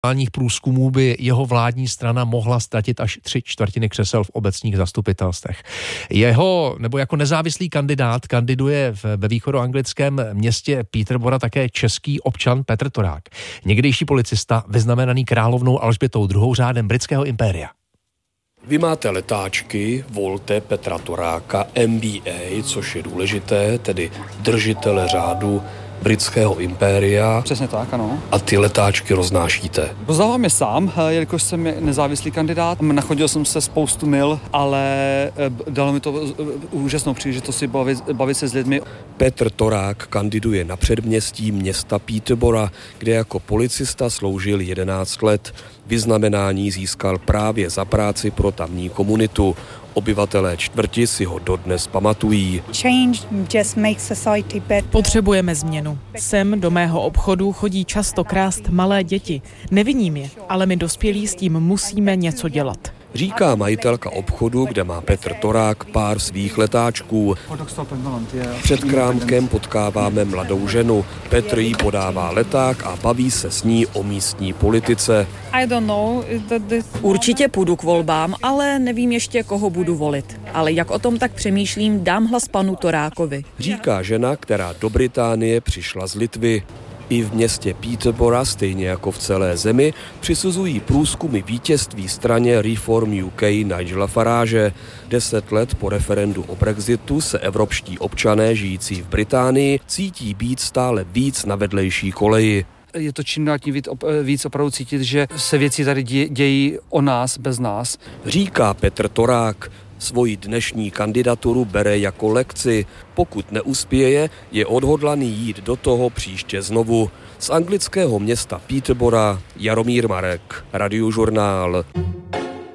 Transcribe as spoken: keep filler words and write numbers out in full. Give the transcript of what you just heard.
průzkumů by jeho vládní strana mohla ztratit až tři čtvrtiny křesel v obecních zastupitelstvech. Jeho, nebo jako nezávislý kandidát, kandiduje ve východoanglickém městě Peterborough také český občan Petr Torák, někdejší policista, vyznamenaný královnou Alžbětou druhou řádem britského impéria. Vy máte letáčky, volte Petra Toráka, M B A, což je důležité, tedy držitele řádu britského impéria. Přesně tak, ano. A ty letáčky roznášíte. Rozdávám je sám, jelikož jsem nezávislý kandidát. Nachodil jsem se spoustu mil, ale dalo mi to úžasnou příležitost si bavit, bavit se s lidmi. Petr Torák kandiduje na předměstí města Peterborough, kde jako policista sloužil jedenáct let. Vyznamenání získal právě za práci pro tamní komunitu. Obyvatelé čtvrti si ho dodnes pamatují. Potřebujeme změnu. Sem do mého obchodu chodí často krást malé děti. Neviním je, ale my dospělí s tím musíme něco dělat. Říká majitelka obchodu, kde má Petr Torák pár svých letáčků. Před krámkem potkáváme mladou ženu. Petr jí podává leták a baví se s ní o místní politice. Určitě půjdu k volbám, ale nevím ještě, koho budu volit. Ale jak o tom tak přemýšlím, dám hlas panu Torákovi. Říká žena, která do Británie přišla z Litvy. I v městě Peterborough, stejně jako v celé zemi, přisuzují průzkumy vítězství straně Reform U K Nigela Farage. Deset let po referendu o Brexitu se evropští občané žijící v Británii cítí být stále víc na vedlejší koleji. Je to čím dál tím víc, víc opravdu cítit, že se věci tady dějí o nás, bez nás. Říká Petr Torák. Svoji dnešní kandidaturu bere jako lekci. Pokud neuspěje, je odhodlaný jít do toho příště znovu. Z anglického města Peterborough Jaromír Marek, Radiožurnál.